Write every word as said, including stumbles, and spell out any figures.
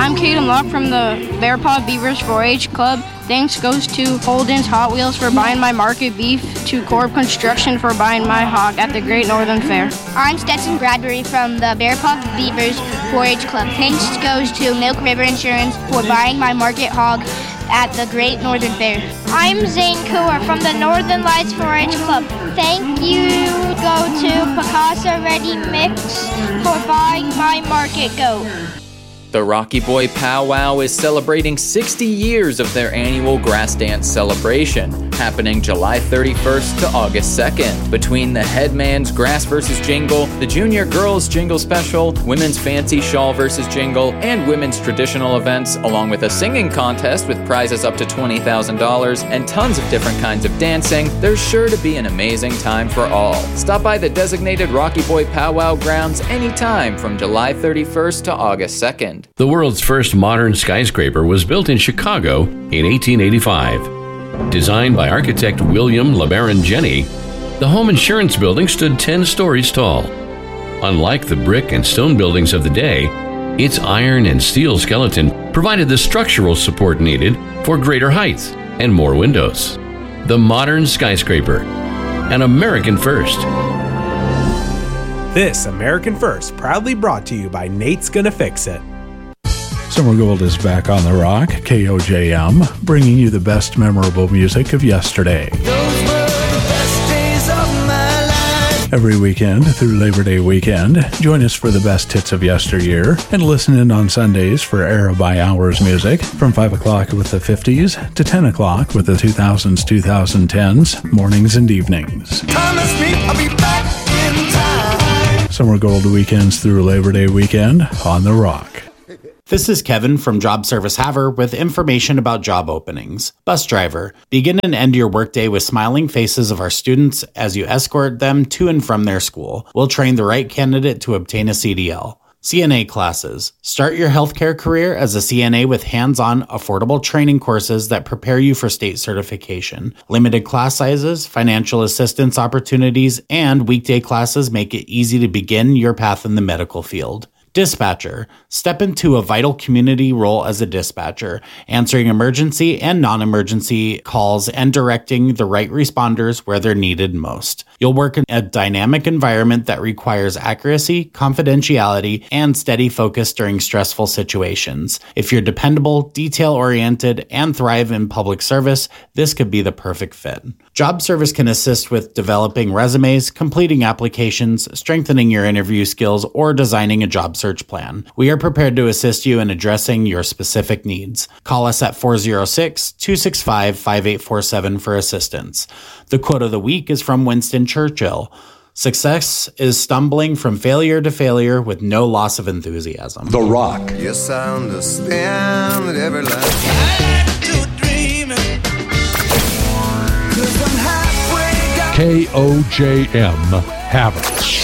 I'm Caden Locke from the Bear Paw Beavers four H Club. Thanks goes to Holden's Hot Wheels for buying my market beef, to Corp Construction for buying my hog at the Great Northern Fair. I'm Stetson Bradbury from the Bear Paw Beavers four H Club. Thanks goes to Milk River Insurance for buying my market hog at the Great Northern Fair. I'm Zane Kua from the Northern Lights four H Club. Thank you go to Picasa Ready Mix for buying my market goat. The Rocky Boy Powwow is celebrating sixty years of their annual grass dance celebration, happening July thirty-first to August second. Between the Headman's Grass versus Jingle, the Junior Girls Jingle Special, Women's Fancy Shawl versus Jingle, and Women's Traditional events, along with a singing contest with prizes up to twenty thousand dollars and tons of different kinds of dancing, there's sure to be an amazing time for all. Stop by the designated Rocky Boy Powwow grounds anytime from July thirty-first to August second. The world's first modern skyscraper was built in Chicago in eighteen eighty-five. Designed by architect William LeBaron Jenney, the home insurance building stood ten stories tall. Unlike the brick and stone buildings of the day, its iron and steel skeleton provided the structural support needed for greater height and more windows. The modern skyscraper, an American first. This American First proudly brought to you by Nate's Gonna Fix It. Summer Gold is back on the rock, K O J M, bringing you the best memorable music of yesterday. Those were the best days of my life. Every weekend through Labor Day weekend, join us for the best hits of yesteryear and listen in on Sundays for Era by Hours music from five o'clock with the fifties to ten o'clock with the two thousands, twenty tens, mornings and evenings. Promise me I'll be back in time. Summer Gold weekends through Labor Day weekend on the rock. This is Kevin from Job Service Haver with information about job openings. Bus driver, begin and end your workday with smiling faces of our students as you escort them to and from their school. We'll train the right candidate to obtain a C D L. C N A classes. Start your healthcare career as a C N A with hands-on, affordable training courses that prepare you for state certification. Limited class sizes, financial assistance opportunities, and weekday classes make it easy to begin your path in the medical field. Dispatcher. Step into a vital community role as a dispatcher, answering emergency and non-emergency calls and directing the right responders where they're needed most. You'll work in a dynamic environment that requires accuracy, confidentiality, and steady focus during stressful situations. If you're dependable, detail-oriented, and thrive in public service, this could be the perfect fit. Job Service can assist with developing resumes, completing applications, strengthening your interview skills, or designing a job search plan. We are prepared to assist you in addressing your specific needs. Call us at four oh six, two six five, five eight four seven for assistance. The quote of the week is from Winston Churchill. Success is stumbling from failure to failure with no loss of enthusiasm. The Rock. Yes, I understand that every life I like to dream it. 'Cause I'm halfway down. K O J M Havertz.